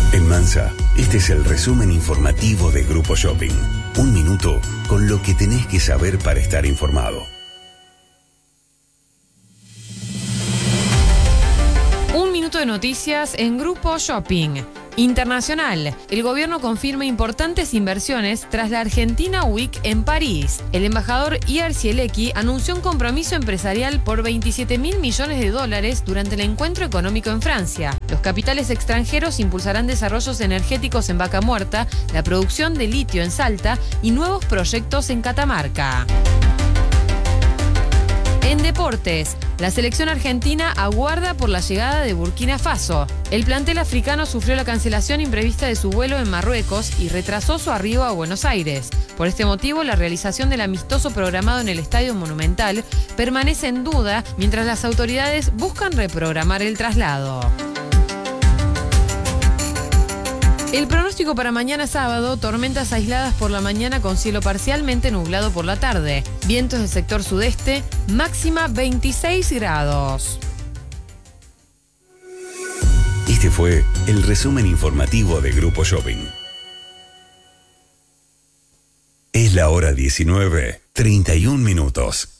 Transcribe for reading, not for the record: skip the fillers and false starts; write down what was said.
En Mansa, este es el resumen informativo de Grupo Shopping. Un minuto con lo que tenés que saber para estar informado. Un minuto de noticias en Grupo Shopping. Internacional. El gobierno confirma importantes inversiones tras la Argentina Week en París. El embajador Iar Cielecki anunció un compromiso empresarial por 27.000 millones de dólares durante el encuentro económico en Francia. Los capitales extranjeros impulsarán desarrollos energéticos en Vaca Muerta, la producción de litio en Salta y nuevos proyectos en Catamarca. En deportes, la selección argentina aguarda por la llegada de Burkina Faso. El plantel africano sufrió la cancelación imprevista de su vuelo en Marruecos y retrasó su arribo a Buenos Aires. Por este motivo, la realización del amistoso programado en el Estadio Monumental permanece en duda mientras las autoridades buscan reprogramar el traslado. El pronóstico para mañana sábado: tormentas aisladas por la mañana con cielo parcialmente nublado por la tarde. Vientos del sector sudeste, máxima 26 grados. Este fue el resumen informativo de Grupo Shopping. Es la hora 19:31.